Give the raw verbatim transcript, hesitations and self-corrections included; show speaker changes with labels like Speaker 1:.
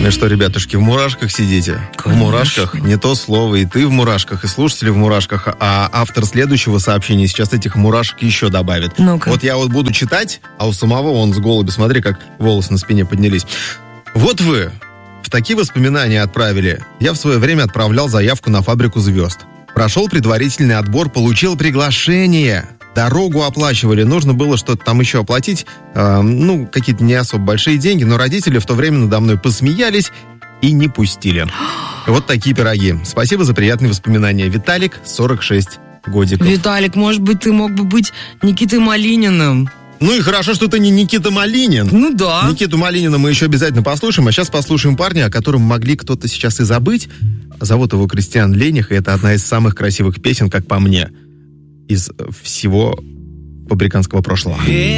Speaker 1: Ну что, ребятушки, в мурашках сидите? Конечно. В мурашках не то слово, и ты в мурашках, и слушатели в мурашках, а автор следующего сообщения сейчас этих мурашек еще добавит.
Speaker 2: Ну-ка.
Speaker 1: Вот я вот буду читать, а у самого он с голуби, смотри, как волосы на спине поднялись. Вот вы в такие воспоминания отправили. Я в свое время отправлял заявку на «Фабрику звезд». Прошел предварительный отбор, получил приглашение. Дорогу оплачивали, нужно было что-то там еще оплатить, э, ну, какие-то не особо большие деньги, но родители в то время надо мной посмеялись и не пустили. Вот такие пироги. Спасибо за приятные воспоминания. Виталик, сорок шесть годиков.
Speaker 2: Виталик, может быть, ты мог бы быть Никитой Малининым?
Speaker 1: Ну и хорошо, что ты не Никита Малинин.
Speaker 2: Ну да.
Speaker 1: Никиту Малинина мы еще обязательно послушаем, а сейчас послушаем парня, о котором могли кто-то сейчас и забыть. Зовут его Кристиан Лених, и это одна из самых красивых песен, как по мне, из всего побриканского прошлого.